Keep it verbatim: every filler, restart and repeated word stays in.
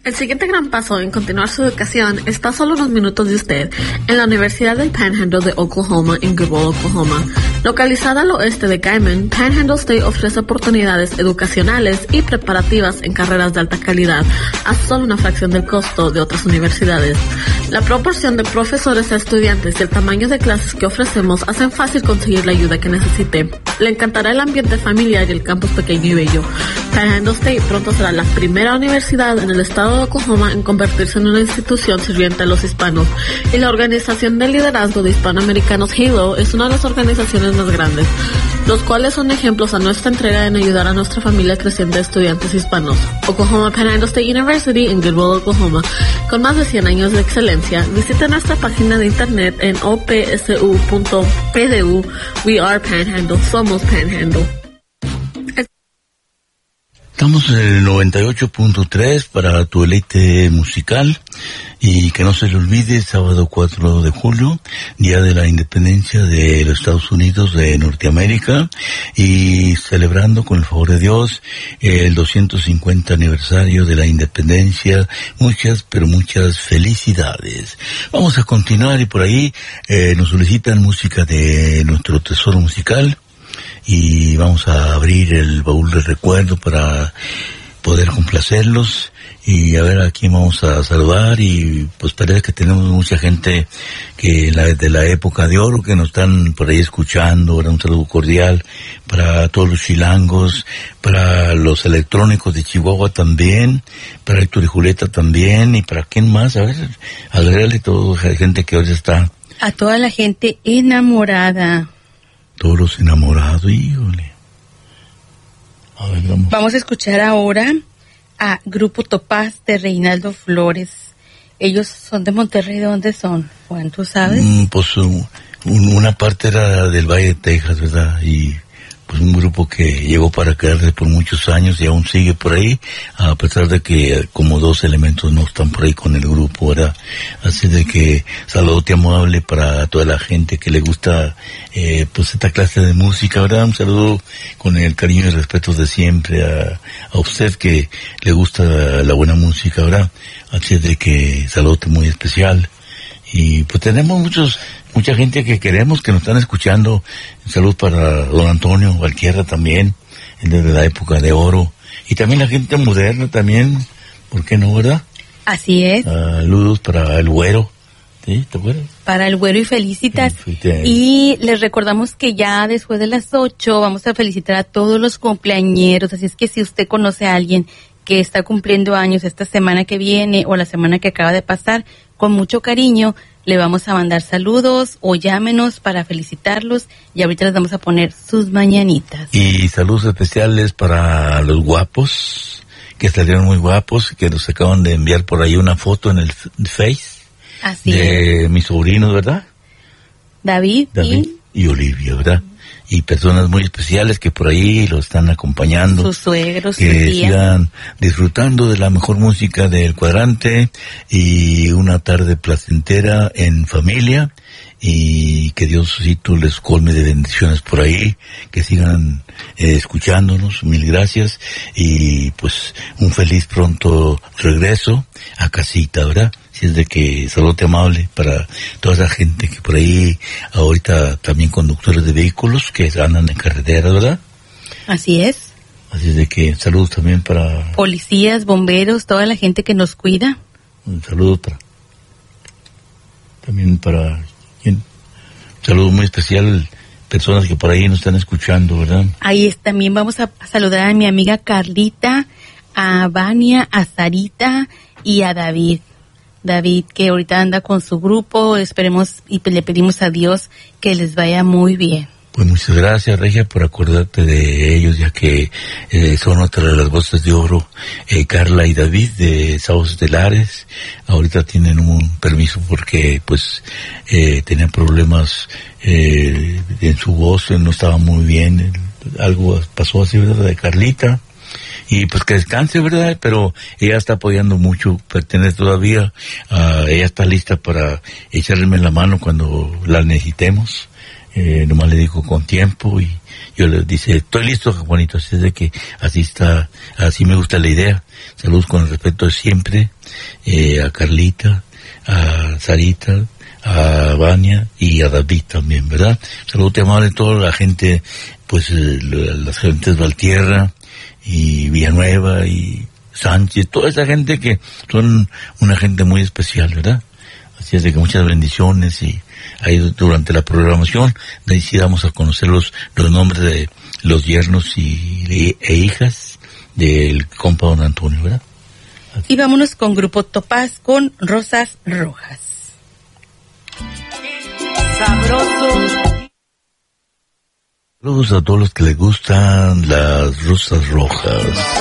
El siguiente gran paso en continuar su educación está solo unos minutos de usted, en la Universidad del Panhandle de Oklahoma en Gribble, Oklahoma. Localizada al oeste de Gaiman, Panhandle State ofrece oportunidades educacionales y preparativas en carreras de alta calidad a solo una fracción del costo de otras universidades. La proporción de profesores a estudiantes y el tamaño de clases que ofrecemos hacen fácil conseguir la ayuda que necesite. Le encantará el ambiente familiar y el campus pequeño y bello. Panhandle State pronto será la primera universidad en el estado de Oklahoma en convertirse en una institución sirviente a los hispanos, y la organización de liderazgo de hispanoamericanos Halo es una de las organizaciones más grandes, los cuales son ejemplos a nuestra entrega en ayudar a nuestra familia creciente de estudiantes hispanos. Oklahoma Panhandle State University en Gribble, Oklahoma, con más de cien años de excelencia. Visite nuestra página de internet en o p s u punto p d u. We are Panhandle, somos Panhandle. Estamos en el noventa y ocho punto tres para tu deleite musical, y que no se le olvide, sábado cuatro de julio, Día de la Independencia de los Estados Unidos de Norteamérica, y celebrando con el favor de Dios el doscientos cincuenta aniversario de la independencia. Muchas, pero muchas felicidades. Vamos a continuar, y por ahí eh, nos solicitan música de nuestro tesoro musical, y vamos a abrir el baúl de recuerdo para poder complacerlos. Y a ver a quién vamos a saludar, y pues parece que tenemos mucha gente que la, de la época de oro que nos están por ahí escuchando. Ahora un saludo cordial para todos los chilangos, para los electrónicos de Chihuahua también, para Héctor y Julieta también, y para quién más, a ver, agregarle toda la gente que hoy está. A toda la gente enamorada. Todos los enamorados, híjole. A ver, vamos. Vamos a escuchar ahora a Grupo Topaz de Reinaldo Flores. Ellos son de Monterrey. ¿De dónde son, Juan? ¿Tú sabes? Mm, pues un, una parte era del Valle de Texas, ¿verdad? Y pues un grupo que llegó para quedarse por muchos años y aún sigue por ahí, a pesar de que como dos elementos no están por ahí con el grupo, ¿verdad? Así de que saludote amable para toda la gente que le gusta eh, pues esta clase de música, ¿verdad? Un saludo con el cariño y respeto de siempre a, a usted que le gusta la buena música, ¿verdad? Así de que saludote muy especial. Y pues tenemos muchos, mucha gente que queremos, que nos están escuchando. Salud para don Antonio Valquierra también, desde la época de oro. Y también la gente moderna también, ¿por qué no, verdad? Así es. Saludos para el Güero. ¿Sí? ¿Te acuerdas? Para el Güero y felicitas. Sí, sí, y les recordamos que ya después de las ocho vamos a felicitar a todos los cumpleañeros. Así es que si usted conoce a alguien que está cumpliendo años esta semana que viene o la semana que acaba de pasar, con mucho cariño le vamos a mandar saludos o llámenos para felicitarlos, y ahorita les vamos a poner sus mañanitas. Y saludos especiales para los guapos, que salieron muy guapos, que nos acaban de enviar por ahí una foto en el Face. Así de es. mis sobrinos, ¿verdad? David, David y, y Olivia, ¿verdad? Y personas muy especiales que por ahí lo están acompañando. Sus suegros, que sus tías. sigan disfrutando de la mejor música del cuadrante, y una tarde placentera en familia, y que Diosito les colme de bendiciones por ahí, que sigan eh, escuchándonos. Mil gracias, y pues un feliz pronto regreso a casita, ¿verdad? Si es de que saludo amable para toda esa gente que por ahí, ahorita también conductores de vehículos que andan en carretera, ¿verdad? Así es. Así es de que saludos también para... Policías, bomberos, toda la gente que nos cuida. Un saludo para... También para... ¿quién? Un saludo muy especial, personas que por ahí nos están escuchando, ¿verdad? Ahí es, también vamos a saludar a mi amiga Carlita, a Vania, a Sarita y a David. David, que ahorita anda con su grupo, esperemos y le pedimos a Dios que les vaya muy bien. Pues muchas gracias, Regia, por acordarte de ellos, ya que eh, son otra de las voces de oro, eh, Carla y David de Sábados Estelares. Ahorita tienen un permiso porque pues eh, tenían problemas eh, en su voz, no estaba muy bien, algo pasó así, ¿verdad?, de Carlita. Y pues que descanse, ¿verdad? Pero ella está apoyando mucho, pertenece todavía, uh, ella está lista para echarme la mano cuando la necesitemos. eh, nomás le digo con tiempo y yo le dice, estoy listo, Juanito, así es de que así está, así me gusta la idea. Saludos con el respeto de siempre, eh, a Carlita, a Sarita, a Vania y a David también, ¿verdad? Saludos te amable a toda la gente, pues eh, las gentes Valtierra y Villanueva y Sánchez, toda esa gente que son una gente muy especial, ¿verdad? Así es de que muchas bendiciones y ahí durante la programación decidamos a conocer los, los nombres de los yernos y, e, e hijas del compa don Antonio, ¿verdad? Y vámonos con Grupo Topaz con Rosas Rojas. Sabroso. Saludos a todos los que les gustan las rosas rojas.